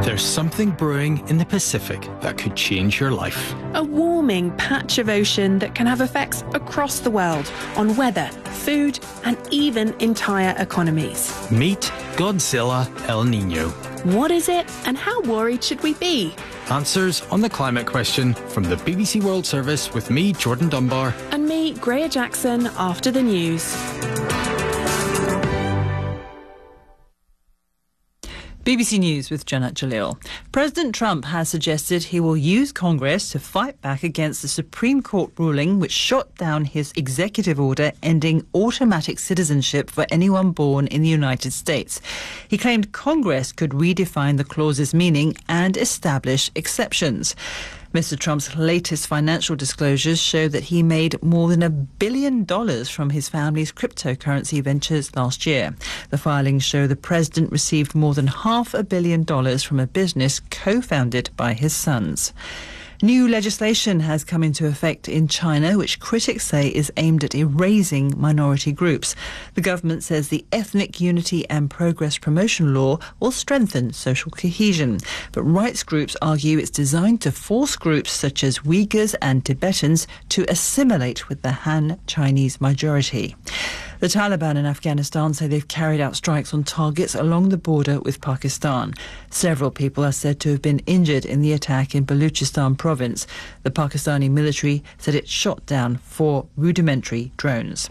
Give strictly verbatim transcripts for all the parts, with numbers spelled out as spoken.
There's something brewing in the Pacific that could change your life. A warming patch of ocean that can have effects across the world on weather, food, and even entire economies. Meet Godzilla El Nino. What is it, and how worried should we be? Answers on the climate question from the B B C World Service with me, Jordan Dunbar. And me, Greer Jackson, after the news. B B C News with Janet Jalil. President Trump has suggested he will use Congress to fight back against the Supreme Court ruling which shot down his executive order ending automatic citizenship for anyone born in the United States. He claimed Congress could redefine the clause's meaning and establish exceptions. Mister Trump's latest financial disclosures show that he made more than a billion dollars from his family's cryptocurrency ventures last year. The filings show the president received more than half a billion dollars from a business co-founded by his sons. New legislation has come into effect in China, which critics say is aimed at erasing minority groups. The government says the Ethnic Unity and Progress Promotion Law will strengthen social cohesion. But rights groups argue it's designed to force groups such as Uyghurs and Tibetans to assimilate with the Han Chinese majority. The Taliban in Afghanistan say they've carried out strikes on targets along the border with Pakistan. Several people are said to have been injured in the attack in Baluchistan province. The Pakistani military said it shot down four rudimentary drones.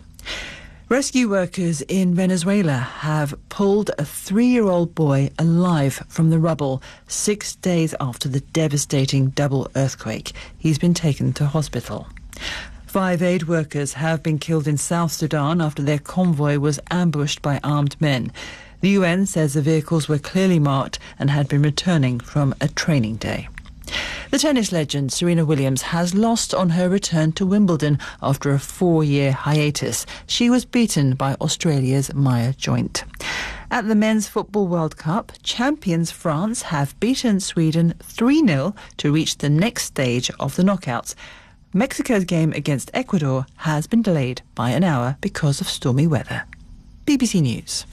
Rescue workers in Venezuela have pulled a three-year-old boy alive from the rubble six days after the devastating double earthquake. He's been taken to hospital. Five aid workers have been killed in South Sudan after their convoy was ambushed by armed men. The U N says the vehicles were clearly marked and had been returning from a training day. The tennis legend Serena Williams has lost on her return to Wimbledon after a four-year hiatus. She was beaten by Australia's Maya Joint. At the Men's Football World Cup, champions France have beaten Sweden three nil to reach the next stage of the knockouts. Mexico's game against Ecuador has been delayed by an hour because of stormy weather. B B C News.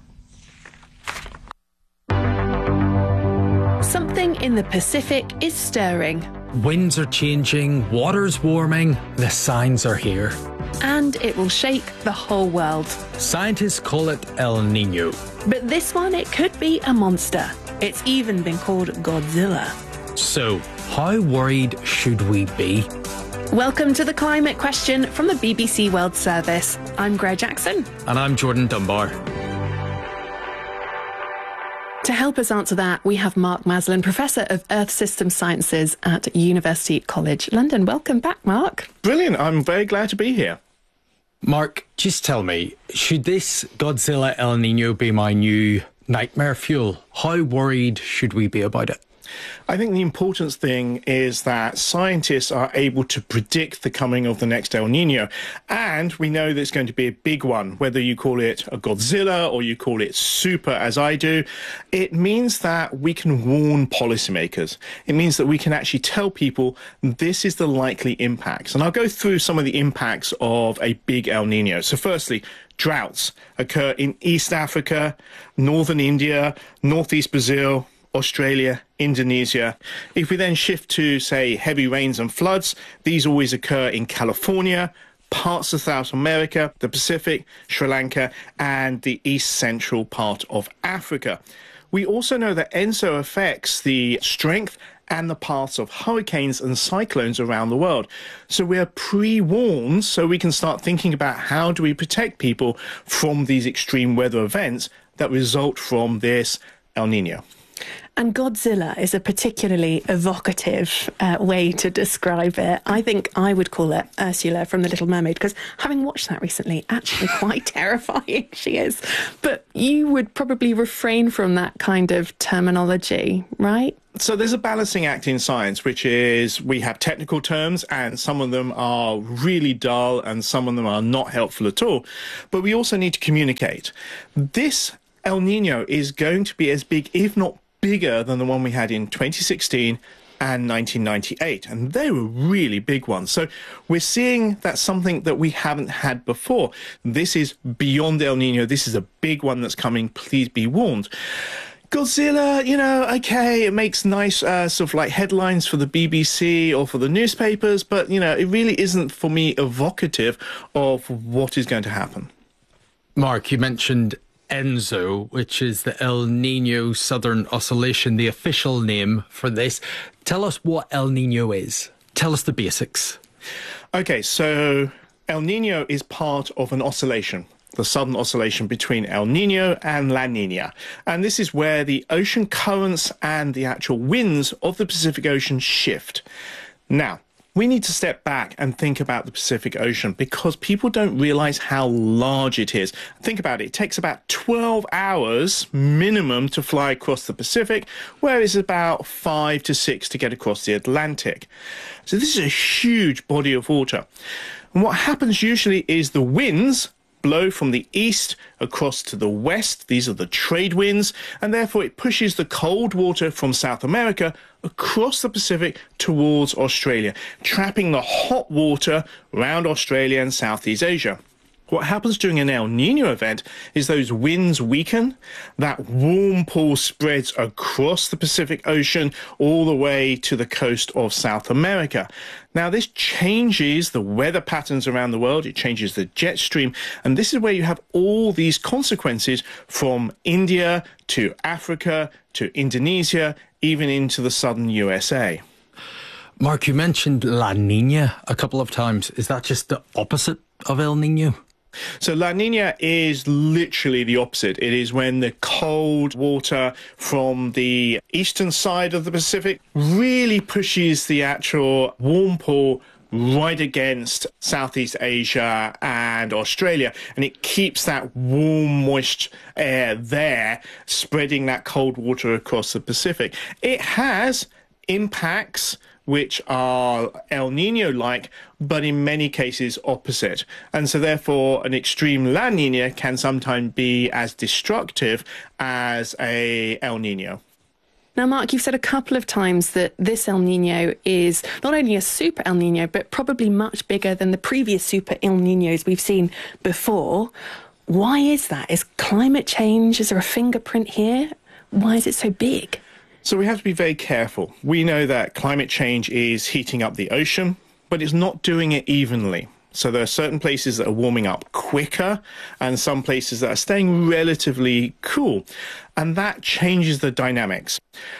Something in the Pacific is stirring. Winds are changing, water's warming, the signs are here. And it will shake the whole world. Scientists call it El Nino. But this one, it could be a monster. It's even been called Godzilla. So, how worried should we be? Welcome to the Climate Question from the B B C World Service. I'm Greer Jackson. And I'm Jordan Dunbar. To help us answer that, we have Mark Maslin, Professor of Earth System Sciences at University College London. Welcome back, Mark. Brilliant. I'm very glad to be here. Mark, just tell me, should this Godzilla El Nino be my new nightmare fuel? How worried should we be about it? I think the important thing is that scientists are able to predict the coming of the next El Nino. And we know that it's going to be a big one, whether you call it a Godzilla or you call it super, as I do. It means that we can warn policymakers. It means that we can actually tell people this is the likely impacts. And I'll go through some of the impacts of a big El Nino. So firstly, droughts occur in East Africa, northern India, northeast Brazil, Australia, Indonesia. If we then shift to, say, heavy rains and floods, these always occur in California, parts of South America, the Pacific, Sri Lanka, and the east central part of Africa. We also know that ENSO affects the strength and the paths of hurricanes and cyclones around the world. So we're pre-warned so we can start thinking about how do we protect people from these extreme weather events that result from this El Nino. And Godzilla is a particularly evocative uh, way to describe it. I think I would call it Ursula from The Little Mermaid, because having watched that recently, actually quite terrifying she is. But you would probably refrain from that kind of terminology, right? So there's a balancing act in science, which is we have technical terms and some of them are really dull and some of them are not helpful at all. But we also need to communicate. This El Nino is going to be as big, if not bigger, than the one we had in twenty sixteen and nineteen ninety-eight, and they were really big ones. So we're seeing that's something that we haven't had before. This is beyond El Nino. This is a big one that's coming. Please be warned. Godzilla, you know, okay, it makes nice uh, sort of like headlines for the B B C or for the newspapers, but, you know, it really isn't for me evocative of what is going to happen. Mark, you mentioned ENSO, which is the El Nino Southern Oscillation, the official name for this. Tell us what El Nino is. Tell us the basics. Okay, so El Nino is part of an oscillation, the southern oscillation between El Nino and La Nina. And this is where the ocean currents and the actual winds of the Pacific Ocean shift. Now, we need to step back and think about the Pacific Ocean because people don't realize how large it is. Think about it. It takes about twelve hours minimum to fly across the Pacific, whereas it's about five to six to get across the Atlantic. So this is a huge body of water. And what happens usually is the winds blow from the east across to the west. These are the trade winds, and therefore it pushes the cold water from South America across the Pacific towards Australia, trapping the hot water around Australia and Southeast Asia. What happens during an El Nino event is those winds weaken, that warm pool spreads across the Pacific Ocean all the way to the coast of South America. Now, this changes the weather patterns around the world, it changes the jet stream, and this is where you have all these consequences from India to Africa to Indonesia, even into the southern U S A. Mark, you mentioned La Nina a couple of times. Is that just the opposite of El Nino? So La Nina is literally the opposite. It is when the cold water from the eastern side of the Pacific really pushes the actual warm pool right against Southeast Asia and Australia, and it keeps that warm, moist air there, spreading that cold water across the Pacific. It has impacts which are El Nino-like, but in many cases opposite. And so therefore, an extreme La Nina can sometimes be as destructive as a El Nino. Now, Mark, you've said a couple of times that this El Nino is not only a super El Nino, but probably much bigger than the previous super El Ninos we've seen before. Why is that? Is climate change, is there a fingerprint here? Why is it so big? So we have to be very careful. We know that climate change is heating up the ocean, but it's not doing it evenly. So there are certain places that are warming up quicker and some places that are staying relatively cool. And that changes the dynamics.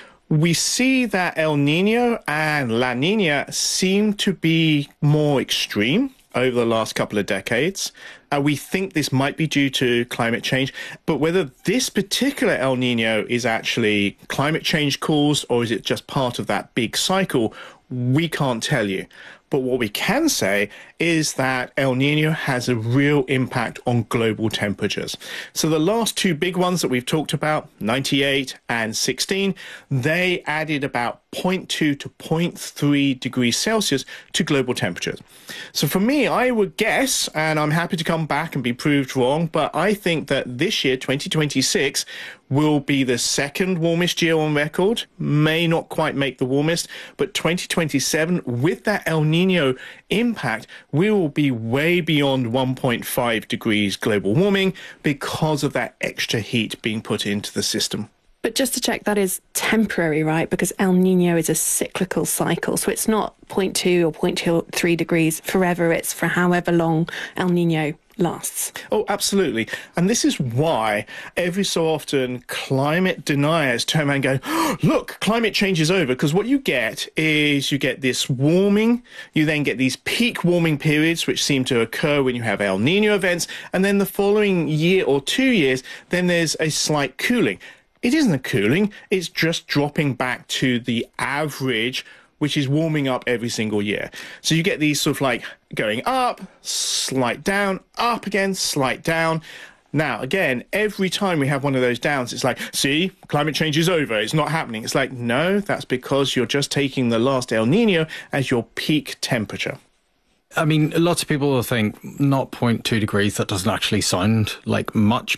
We see that El Nino and La Nina seem to be more extreme over the last couple of decades. Uh, we think this might be due to climate change, but whether this particular El Nino is actually climate change caused or is it just part of that big cycle, we can't tell you. But what we can say is that El Nino has a real impact on global temperatures. So the last two big ones that we've talked about, ninety-eight and sixteen, they added about zero point two to zero point three degrees Celsius to global temperatures. So for me, I would guess, and I'm happy to come back and be proved wrong, but I think that this year, twenty twenty-six, will be the second warmest year on record. May not quite make the warmest, but twenty twenty-seven, with that El Nino impact, we will be way beyond one point five degrees global warming because of that extra heat being put into the system. But just to check, that is temporary, right? Because El Nino is a cyclical cycle. So it's not zero point two or zero point three degrees forever. It's for however long El Nino lasts. Oh, absolutely. And this is why every so often climate deniers turn around and go, oh, look, climate change is over. Because what you get is you get this warming. You then get these peak warming periods, which seem to occur when you have El Nino events. And then the following year or two years, then there's a slight cooling. It isn't a cooling, it's just dropping back to the average, which is warming up every single year. So you get these sort of like going up, slight down, up again, slight down. Now, again, every time we have one of those downs, it's like, see, climate change is over, it's not happening. It's like, no, that's because you're just taking the last El Nino as your peak temperature. I mean, lots of people will think not zero point two degrees, that doesn't actually sound like much,